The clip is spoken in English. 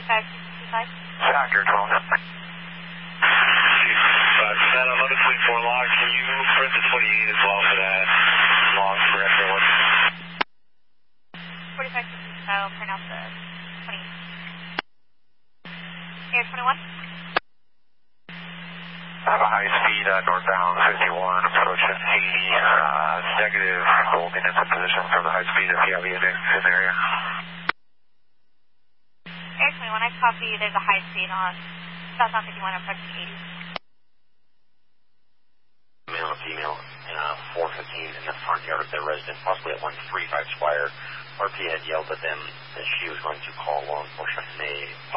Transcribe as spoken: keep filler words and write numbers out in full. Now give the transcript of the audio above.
forty-five sixty-five. Factor twelve. That eleven twenty-four log, can you print the twenty-eight as well for that log for everyone? forty-five sixty-five, I'll print out the twenty-eight. Air twenty-one. I have a high speed uh, northbound fifty-one approaching eighty, uh, negative, holding in some position from the high speed if you have a unit in the area. Air twenty-one, I copy, there's a high speed on southbound fifty-one approaching eighty. Male and female, uh, four fifteen in the front yard of their residence, possibly at one thirty-five Squire. R P had yelled at them that she was going to call law enforcement, and they